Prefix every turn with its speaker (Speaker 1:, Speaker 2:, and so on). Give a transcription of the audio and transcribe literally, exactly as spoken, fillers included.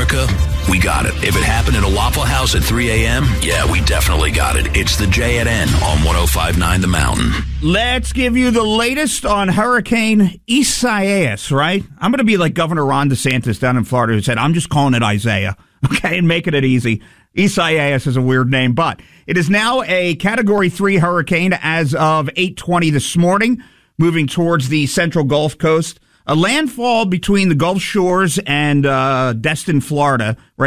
Speaker 1: America, we got it. If it happened at a Waffle House at three a.m., yeah, we definitely got it. It's the J and N on one oh five point nine The Mountain.
Speaker 2: Let's give you the latest on Hurricane Isaias, right? I'm going to be like Governor Ron DeSantis down in Florida who said, I'm just calling it Isaiah, okay, and making it easy. Isaias is a weird name, but it is now a Category three hurricane as of eight twenty this morning, moving towards the central Gulf Coast. A landfall between the Gulf Shores and uh, Destin, Florida, right